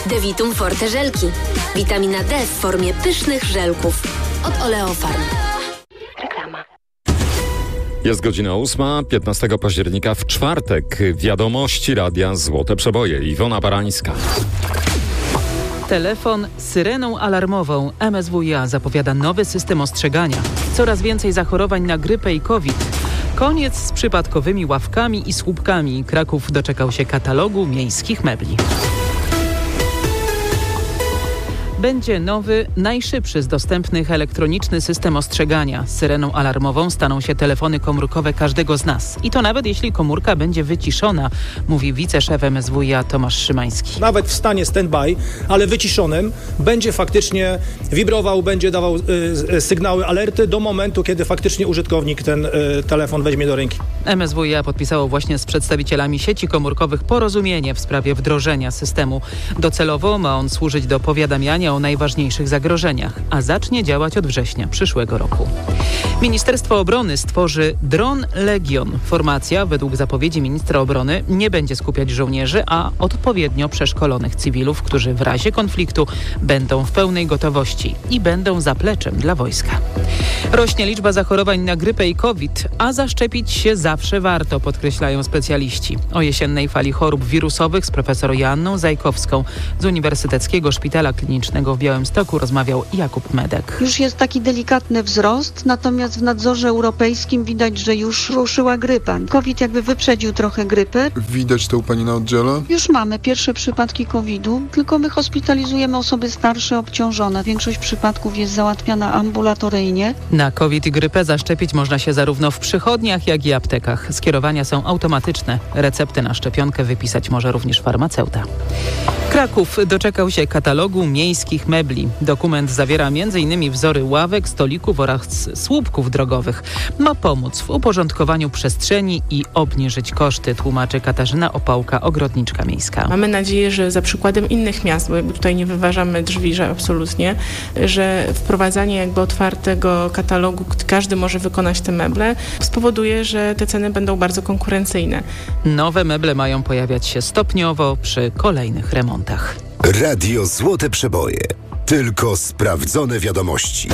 Devitum Forte żelki. Witamina D w formie pysznych żelków. Od Oleofarm. Reklama. Jest godzina 8, 15 października w czwartek. Wiadomości Radia Złote Przeboje. Iwona Barańska. Telefon z syreną alarmową. MSWiA zapowiada nowy system ostrzegania. Coraz więcej zachorowań na grypę i COVID. Koniec z przypadkowymi ławkami i słupkami. Kraków doczekał się katalogu miejskich mebli. Będzie nowy, najszybszy z dostępnych elektroniczny system ostrzegania. Z syreną alarmową staną się telefony komórkowe każdego z nas. I to nawet jeśli komórka będzie wyciszona, mówi wiceszef MSWiA Tomasz Szymański. Nawet w stanie stand-by, ale wyciszonym, będzie faktycznie wibrował, będzie dawał sygnały, alerty do momentu, kiedy faktycznie użytkownik ten telefon weźmie do ręki. MSWiA podpisało właśnie z przedstawicielami sieci komórkowych porozumienie w sprawie wdrożenia systemu. Docelowo ma on służyć do powiadamiania o najważniejszych zagrożeniach, a zacznie działać od września przyszłego roku. Ministerstwo Obrony stworzy Dron Legion. Formacja, według zapowiedzi ministra obrony, nie będzie skupiać żołnierzy, a odpowiednio przeszkolonych cywilów, którzy w razie konfliktu będą w pełnej gotowości i będą zapleczem dla wojska. Rośnie liczba zachorowań na grypę i COVID, a zaszczepić się zawsze warto, podkreślają specjaliści. O jesiennej fali chorób wirusowych z profesor Joanną Zajkowską z Uniwersyteckiego Szpitala Klinicznego w Białymstoku rozmawiał Jakub Medek. Już jest taki delikatny wzrost, natomiast w nadzorze europejskim widać, że już ruszyła grypa. COVID jakby wyprzedził trochę grypę. Widać to u pani na oddziale? Już mamy pierwsze przypadki COVID-u, tylko my hospitalizujemy osoby starsze, obciążone. Większość przypadków jest załatwiana ambulatoryjnie. Na COVID i grypę zaszczepić można się zarówno w przychodniach, jak i aptekach. Skierowania są automatyczne. Recepty na szczepionkę wypisać może również farmaceuta. Kraków doczekał się katalogu miejskich mebli. Dokument zawiera m.in. wzory ławek, stolików oraz słupków drogowych. Ma pomóc w uporządkowaniu przestrzeni i obniżyć koszty, tłumaczy Katarzyna Opałka, ogrodniczka miejska. Mamy nadzieję, że za przykładem innych miast, bo tutaj nie wyważamy drzwi, że absolutnie, że wprowadzanie jakby otwartego katalogu, każdy może wykonać te meble, spowoduje, że te ceny będą bardzo konkurencyjne. Nowe meble mają pojawiać się stopniowo przy kolejnych remontach. Radio Złote Przeboje. Tylko sprawdzone wiadomości.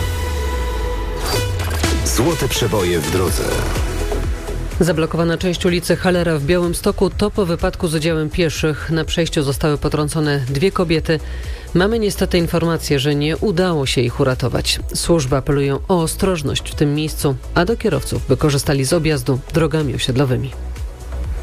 Złote Przeboje w drodze. Zablokowana część ulicy Hallera w Białymstoku to po wypadku z udziałem pieszych. Na przejściu zostały potrącone 2 kobiety. Mamy niestety informację, że nie udało się ich uratować. Służby apelują o ostrożność w tym miejscu, a do kierowców, by korzystali z objazdu drogami osiedlowymi.